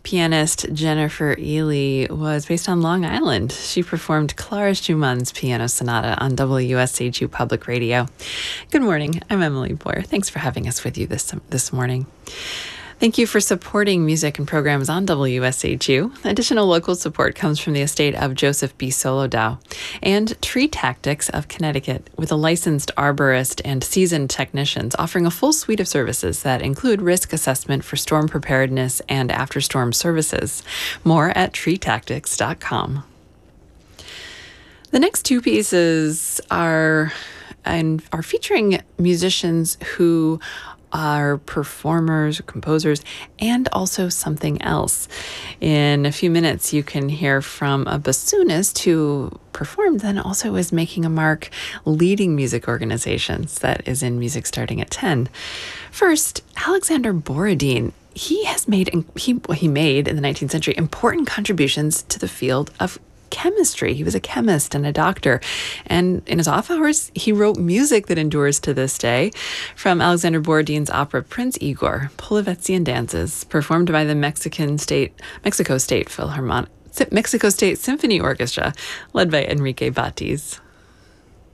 Pianist Jennifer Ely was based on Long Island. She performed Clara Schumann's Piano Sonata on WSHU Public Radio. Good morning. I'm Emily Boyer. Thanks for having us with you this morning. Thank you for supporting music and programs on WSHU. Additional local support comes from the estate of Joseph B. Solodow and Tree Tactics of Connecticut, with a licensed arborist and seasoned technicians offering a full suite of services that include risk assessment for storm preparedness and after-storm services. More at treetactics.com. The next two pieces are featuring musicians who are performers, composers, and also something else. In a few minutes, you can hear from a bassoonist who performed, then also is making a mark leading music organizations. That is in Music Starting at 10. First, Alexander Borodin. He made in the 19th century important contributions to the field of chemistry. He was a chemist and a doctor. And in his off hours, he wrote music that endures to this day. From Alexander Borodin's opera Prince Igor, Polivetzian Dances, performed by the Mexico State Symphony Orchestra, led by Enrique Batiz.